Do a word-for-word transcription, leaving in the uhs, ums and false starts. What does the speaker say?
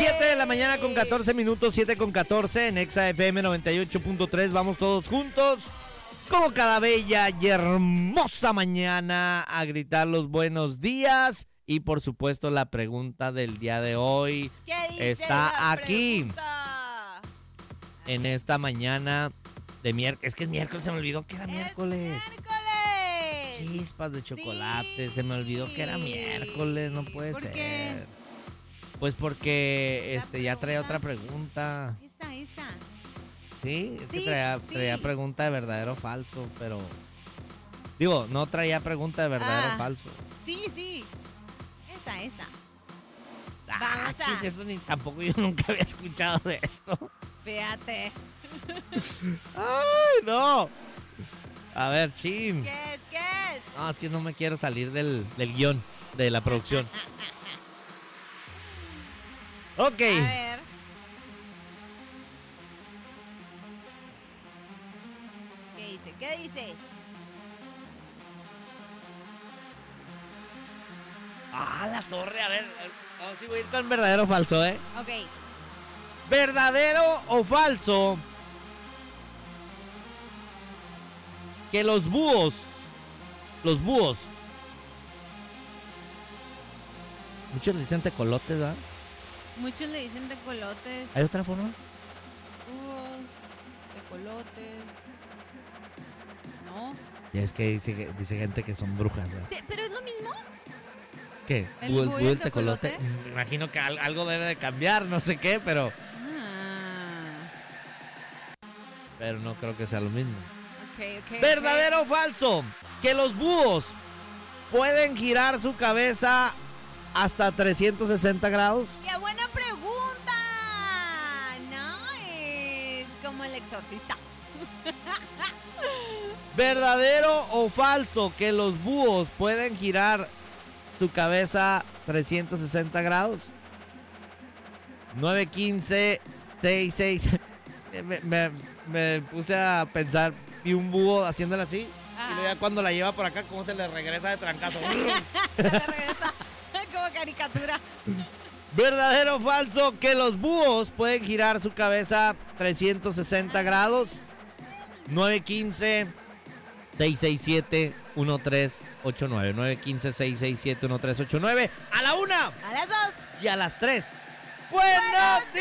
siete de la mañana con catorce minutos, siete con catorce en Exa F M noventa y ocho punto tres. Vamos todos juntos, como cada bella y hermosa mañana, a gritar los buenos días. Y por supuesto la pregunta del día de hoy está aquí, pregunta? en esta mañana de miércoles. Es que es miércoles, se me olvidó que era ¡Es miércoles. miércoles! Chispas de chocolate, Sí. se me olvidó que era miércoles, no puede ¿Por ser. qué? Pues porque La este ya traía pregunta. otra pregunta. Esa, esa. Sí, es que Sí, traía, sí. traía pregunta de verdadero o falso, pero digo, no traía pregunta de verdadero o Ah. falso. Sí, sí. Esa, esa. Ah, Vamos a- chis, esto ni tampoco yo nunca había escuchado de esto. Fíjate. Ay, no. A ver, chin. ¿Qué es? ¿Qué es? No, es que no me quiero salir del, del guión de la producción. Ok. A ver. ¿Qué dice? ¿Qué dice? Ah, la torre, a ver. Vamos a ir con verdadero o falso, ¿eh? Ok. ¿Verdadero o falso que los búhos, los búhos, muchos le dicen tecolotes, ¿verdad? Muchos le dicen tecolotes. ¿Hay otra forma? Búhos, tecolotes. ¿No? Y es que dice, dice gente que son brujas, ¿verdad? Sí, ¿pero es lo mismo? ¿Qué? ¿El ¿Búho- búho y búho el tecolote? Me imagino que al- algo debe de cambiar, no sé qué, pero, Ah. pero no creo que sea lo mismo. Ok, ok. ¿Verdadero o falso que los búhos pueden girar su cabeza hasta trescientos sesenta grados? ok. ¡Qué buena pregunta! Nice. Como el exorcista. ¿Verdadero o falso que los búhos pueden girar su cabeza trescientos sesenta grados? nueve quince seis seis. Me, me- me puse a pensar, vi un búho haciéndole así. Ajá. Y luego ya cuando la lleva por acá, cómo se le regresa de trancazo. Se le regresa como caricatura. ¿Verdadero o falso que los búhos pueden girar su cabeza trescientos sesenta grados? nueve quince seis seis siete uno tres ocho nueve. nueve quince seis seis siete uno tres ocho nueve. A la una A las dos. y a las tres. ¡Buenos días!